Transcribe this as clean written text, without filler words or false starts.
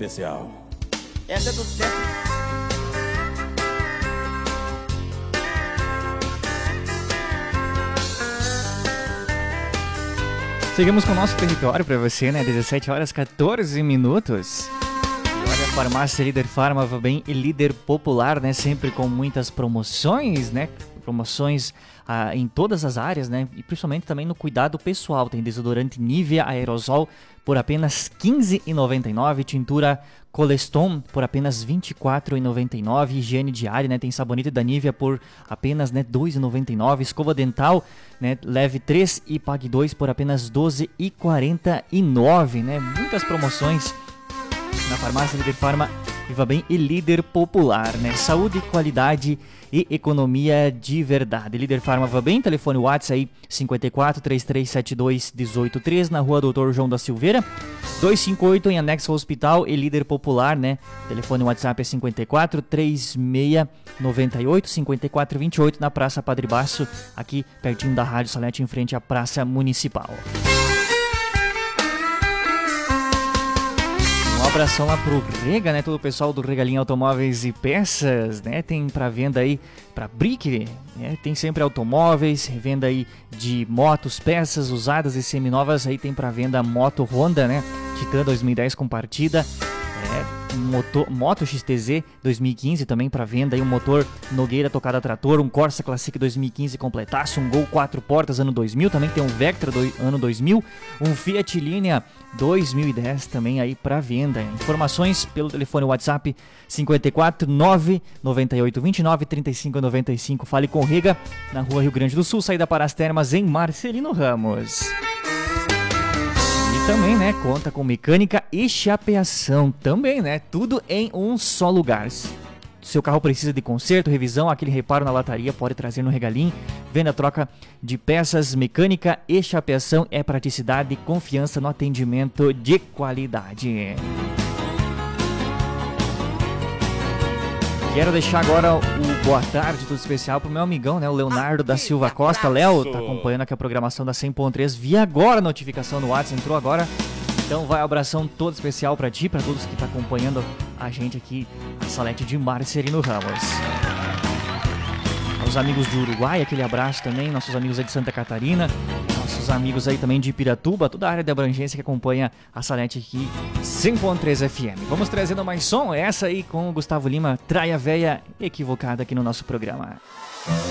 especial. Essa é do tempo. Seguimos com o nosso território para você, né? 17 horas 14 minutos. E olha, a farmácia Líder Farma vai bem e Líder Popular, né? Sempre com muitas promoções, né? Promoções em todas as áreas, né? E principalmente também no cuidado pessoal. Tem desodorante Nivea Aerosol por apenas R$ 15,99. Tintura Coleston por apenas R$ 24,99. Higiene diária, né? Tem sabonete da Nivea por apenas, né, R$ 2,99. Escova dental, né? Leve 3 e pague 2 por apenas R$ 12,49, né? Muitas promoções na farmácia Líder Farma, Viva Bem e Líder Popular, né? Saúde, qualidade e economia de verdade. Líder Farma Viva Bem, telefone WhatsApp aí 54 3372 183 na rua Doutor João da Silveira, 258 em anexo ao hospital. E Líder Popular, né? Telefone WhatsApp é 54 3698 5428 na Praça Padre Basso, aqui pertinho da Rádio Salete, em frente à Praça Municipal. Um abração lá pro Rega, né? Todo o pessoal do Regalinho Automóveis e Peças, né? Tem pra venda aí pra Brick, né? Tem sempre automóveis, venda aí de motos, peças usadas e seminovas. Aí tem pra venda moto Honda, né? Titan 2010 com partida. Moto XTZ 2015 também para venda, aí um motor Nogueira tocada a trator, um Corsa Classic 2015 completasse, um Gol 4 portas ano 2000, também tem um Vectra ano 2000, um Fiat Linea 2010 também aí para venda. Informações pelo telefone WhatsApp 54 998 29 35 95. Fale com o Rega, na rua Rio Grande do Sul, saída para as Termas, em Marcelino Ramos. Também, né, conta com mecânica e chapeação também, né, tudo em um só lugar. Seu carro precisa de conserto, revisão, aquele reparo na lataria, pode trazer no Regalim. Venda, troca de peças, mecânica e chapeação é praticidade e confiança no atendimento de qualidade. Quero deixar agora o boa tarde, tudo especial pro meu amigão, né, o Leonardo da Silva Costa. Léo, tá acompanhando aqui a programação da 100.3, vi agora a notificação no WhatsApp, entrou agora. Então vai um abração todo especial pra ti, pra todos que tá acompanhando a gente aqui, a Salete de Marcelino Ramos. Aos amigos de Uruguai, aquele abraço também, nossos amigos aí de Santa Catarina, nossos amigos aí também de Piratuba, toda a área de abrangência que acompanha a Salete aqui, 100.3 FM. Vamos trazendo mais som, essa aí com o Gustavo Lima, Traia Véia Equivocada aqui no nosso programa.